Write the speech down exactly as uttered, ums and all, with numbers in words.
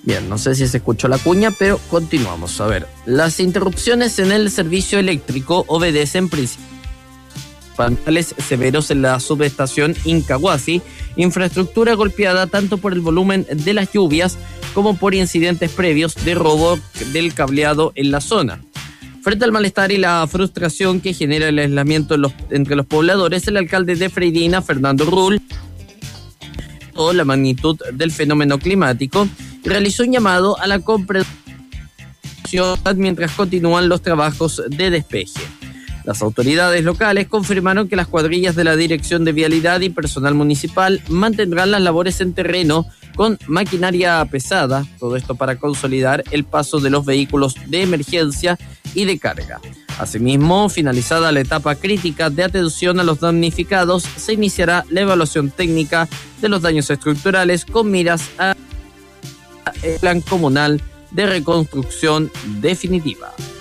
Bien, no sé si se escuchó la cuña, pero continuamos. A ver, las interrupciones en el servicio eléctrico obedecen principales severos en la subestación Incahuasi, infraestructura golpeada tanto por el volumen de las lluvias como por incidentes previos de robo del cableado en la zona. Frente al malestar y la frustración que genera el aislamiento en los, entre los pobladores, el alcalde de Freirina, Fernando Rull, la magnitud del fenómeno climático, realizó un llamado a la comprensión mientras continúan los trabajos de despeje. Las autoridades locales confirmaron que las cuadrillas de la Dirección de Vialidad y personal municipal mantendrán las labores en terreno con maquinaria pesada, todo esto para consolidar el paso de los vehículos de emergencia y de carga. Asimismo, finalizada la etapa crítica de atención a los damnificados, se iniciará la evaluación técnica de los daños estructurales con miras al plan comunal de reconstrucción definitiva.